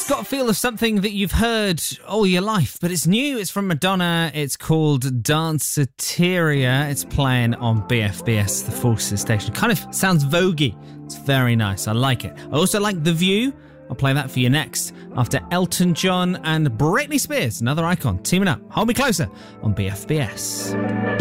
got a feel of something that you've heard all your life, but it's new. It's from Madonna. It's called Danceteria. It's playing on BFBS, the Forces station. Kind of sounds voguey. It's very nice. I like it. I also like The View. I'll play that for you next after Elton John and Britney Spears, another icon, teaming up. Hold Me Closer on BFBS.